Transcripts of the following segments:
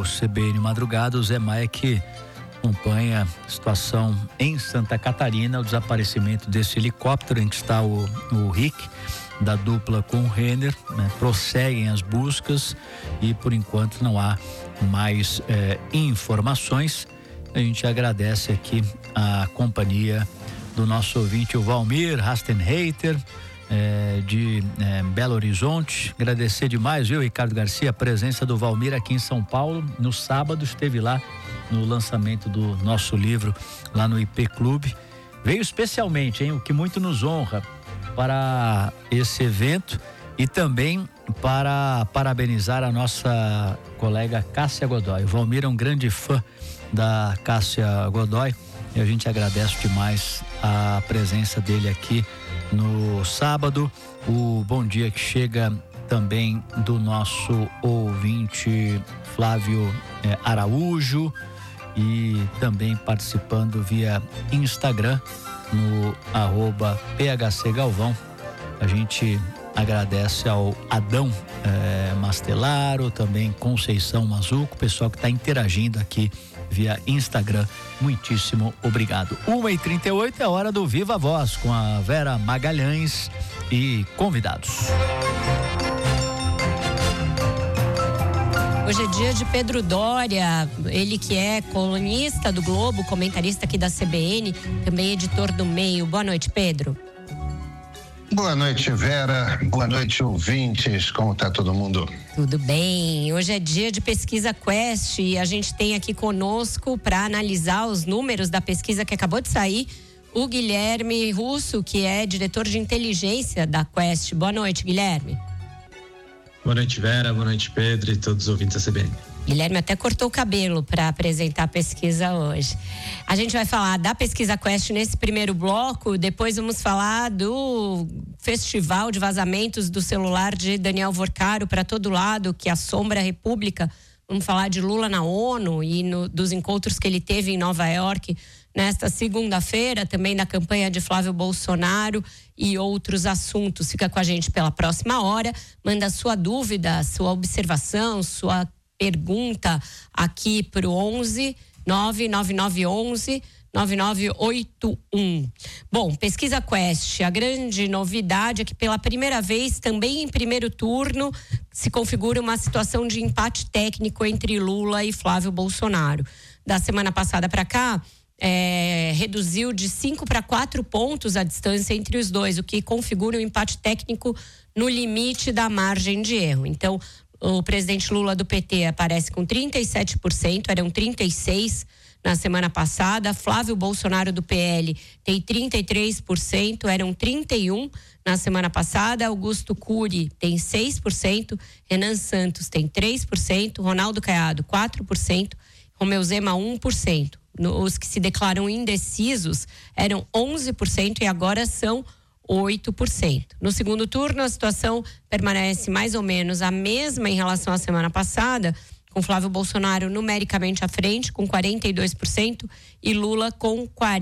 CBN Madrugada, o Zé Maia, que acompanha a situação em Santa Catarina, o desaparecimento desse helicóptero em que está o Rick, da dupla com o Renner, né? Prosseguem as buscas e por enquanto não há mais informações. A gente agradece aqui a companhia do nosso ouvinte, o Valmir Rastenreiter, de Belo Horizonte. Agradecer demais, viu, Ricardo Garcia, a presença do Valmir aqui em São Paulo. No sábado esteve lá no lançamento do nosso livro lá no IP Clube. Veio especialmente, o que muito nos honra, para esse evento e também para parabenizar a nossa colega Cássia Godoy. O Valmir é um grande fã da Cássia Godoy e a gente agradece demais a presença dele aqui no sábado. O bom dia que chega também do nosso ouvinte Flávio Araújo, e também participando via Instagram no @PHCGalvão. A gente agradece ao Adão Mastelaro, também Conceição Mazuco, o pessoal que está interagindo aqui via Instagram. Muitíssimo obrigado. 1h38 é hora do Viva Voz com a Vera Magalhães e convidados. Hoje é dia de Pedro Doria, ele que é colunista do Globo, comentarista aqui da CBN, também editor do Meio. Boa noite, Pedro. Boa noite, Vera. Boa noite, ouvintes. Como tá todo mundo? Tudo bem. Hoje é dia de pesquisa Quest e a gente tem aqui conosco para analisar os números da pesquisa que acabou de sair, o Guilherme Russo, que é diretor de inteligência da Quest. Boa noite, Guilherme. Boa noite, Vera. Boa noite, Pedro e todos os ouvintes da CBN. Guilherme até cortou o cabelo para apresentar a pesquisa hoje. A gente vai falar da pesquisa Quest nesse primeiro bloco, depois vamos falar do festival de vazamentos do celular de Daniel Vorcaro para todo lado, que assombra a República. Vamos falar de Lula na ONU e dos encontros que ele teve em Nova York nesta segunda-feira, também da campanha de Flávio Bolsonaro e outros assuntos. Fica com a gente pela próxima hora, manda sua dúvida, sua observação, sua pergunta aqui para o 11 99911 9981. Bom, pesquisa Quest, a grande novidade é que pela primeira vez, também em primeiro turno, se configura uma situação de empate técnico entre Lula e Flávio Bolsonaro. Da semana passada para cá, reduziu de 5 para 4 pontos a distância entre os dois, o que configura um empate técnico no limite da margem de erro. Então, o presidente Lula do PT aparece com 37%, eram 36% na semana passada. Flávio Bolsonaro do PL tem 33%, eram 31% na semana passada. Augusto Cury tem 6%, Renan Santos tem 3%, Ronaldo Caiado 4%, Romeu Zema 1%. Os que se declaram indecisos eram 11% e agora são 8%. No segundo turno, a situação permanece mais ou menos a mesma em relação à semana passada, com Flávio Bolsonaro numericamente à frente, com 42%, e Lula com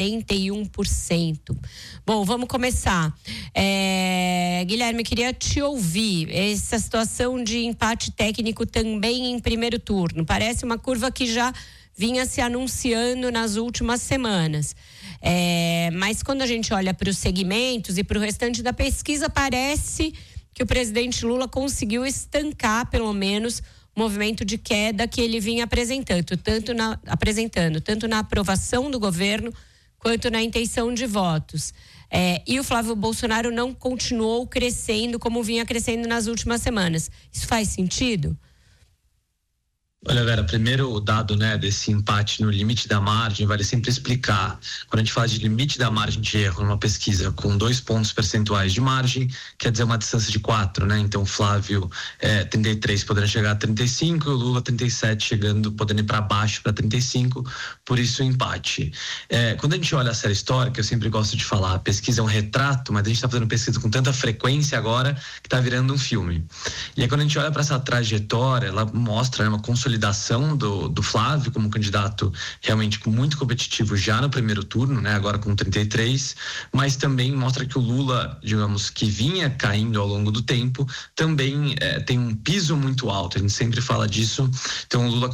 41%. Bom, vamos começar. Guilherme, queria te ouvir. Essa situação de empate técnico também em primeiro turno. Parece uma curva que já vinha se anunciando nas últimas semanas. Mas quando a gente olha para os segmentos e para o restante da pesquisa, parece que o presidente Lula conseguiu estancar, pelo menos, o movimento de queda que ele vinha apresentando, tanto na aprovação do governo quanto na intenção de votos. E o Flávio Bolsonaro não continuou crescendo como vinha crescendo nas últimas semanas. Isso faz sentido? Olha, Vera, primeiro o dado, desse empate no limite da margem, vale sempre explicar. Quando a gente fala de limite da margem de erro numa pesquisa com 2 pontos percentuais de margem, quer dizer uma distância de 4, Então o Flávio 33 podendo chegar a 35 e o Lula 37 podendo ir para baixo para 35, por isso o empate. Quando a gente olha a série histórica, eu sempre gosto de falar, a pesquisa é um retrato, mas a gente está fazendo pesquisa com tanta frequência agora que está virando um filme. E aí quando a gente olha para essa trajetória, ela mostra uma consolidação do Flávio como candidato realmente muito competitivo já no primeiro turno, agora com 33, mas também mostra que o Lula, digamos, que vinha caindo ao longo do tempo, também tem um piso muito alto, a gente sempre fala disso. Então o Lula